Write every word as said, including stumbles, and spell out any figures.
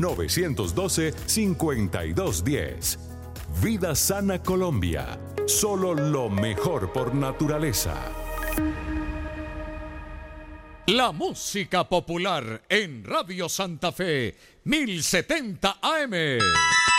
nueve uno dos, cinco dos uno cero. Vida Sana Colombia. Solo lo mejor por naturaleza. La música popular en Radio Santa Fe, mil setenta A M.